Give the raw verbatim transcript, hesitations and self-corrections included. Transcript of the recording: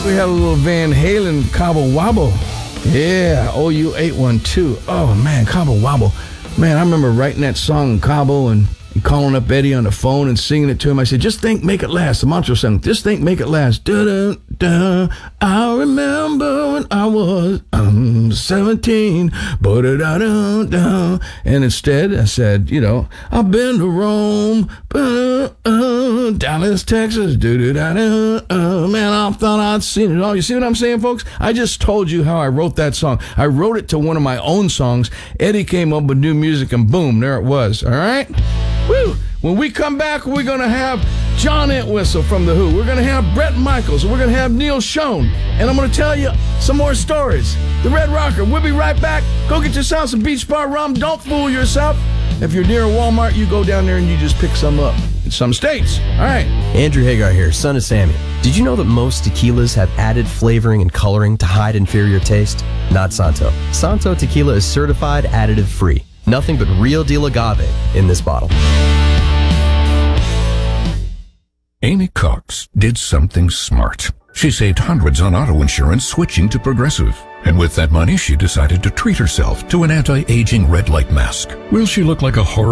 we had a little Van Halen, Cabo Wabo. Yeah, O U eight one two. Oh, man, Cabo Wabo. Man, I remember writing that song in Cabo and, and calling up Eddie on the phone and singing it to him. I said, just think, make it last. The mantra song, just think, make it last. Da-da-da. I remember when I was um, seventeen. Ba-da-da-da-da. And instead, I said, you know, I've been to Rome, uh, Dallas, Texas. Do-do-da-da. Man, I thought I'd seen it all. You see what I'm saying, folks? I just told you how I wrote that song. I wrote it to one of my own songs. Eddie came up with new music, and boom, there it was. All right? Woo! When we come back, we're going to have John Entwistle from The Who. We're going to have Bret Michaels. We're going to have Neil Schon. And I'm going to tell you some more stories. The Red Rocker. We'll be right back. Go get yourself some Beach Bar rum. Don't fool yourself. If you're near a Walmart, you go down there and you just pick some up. In some states. All right. Andrew Hagar here, son of Sammy. Did you know that most tequilas have added flavoring and coloring to hide inferior taste? Not Santo. Santo tequila is certified additive free. Nothing but real deal agave in this bottle. Amy Cox did something smart. She saved hundreds on auto insurance switching to Progressive. And with that money, she decided to treat herself to an anti-aging red light mask. Will she look like a horror